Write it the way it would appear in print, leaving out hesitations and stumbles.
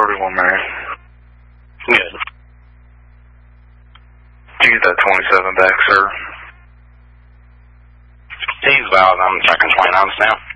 31, man. Good. Did you get that 27 back, sir? He's valid. I'm checking 29s now.